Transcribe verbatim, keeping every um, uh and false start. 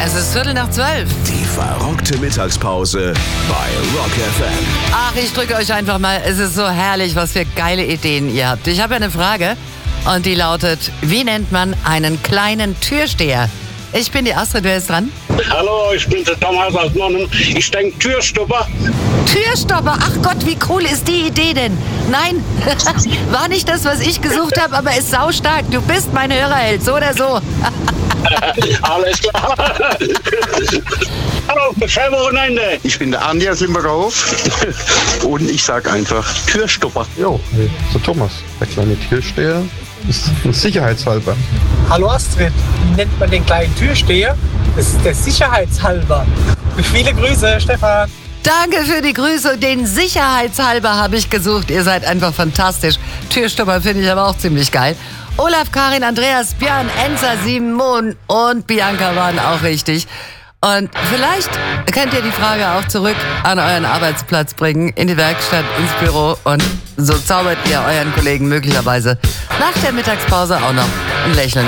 Es ist Viertel nach zwölf. Die verrückte Mittagspause bei Rock F M. Ach, ich drücke euch einfach mal. Es ist so herrlich, was für geile Ideen ihr habt. Ich habe ja eine Frage und die lautet, wie nennt man einen kleinen Türsteher? Ich bin die Astrid, wer ist dran? Hallo, ich bin der Thomas aus Nonnen. Ich denke Türstopper. Türstopper, ach Gott, wie cool ist die Idee denn? Nein, war nicht das, was ich gesucht habe, aber ist saustark. Du bist mein Hörerheld, so oder so. Alles klar. Hallo, schönes Wochenende. Ich bin der Andi aus Limburgerhof und ich sag einfach Türstopper. Jo, hey, so Thomas, der kleine Türsteher ist ein sicherheitshalber. Hallo Astrid, wie nennt man den kleinen Türsteher? Das ist der Sicherheitshalber. Viele Grüße, Stefan. Danke für die Grüße. Den Sicherheitshalber habe ich gesucht. Ihr seid einfach fantastisch. Türstopper finde ich aber auch ziemlich geil. Olaf, Karin, Andreas, Björn, Enza, Simon und Bianca waren auch richtig. Und vielleicht könnt ihr die Frage auch zurück an euren Arbeitsplatz bringen, in die Werkstatt, ins Büro. Und so zaubert ihr euren Kollegen möglicherweise nach der Mittagspause auch noch ein Lächeln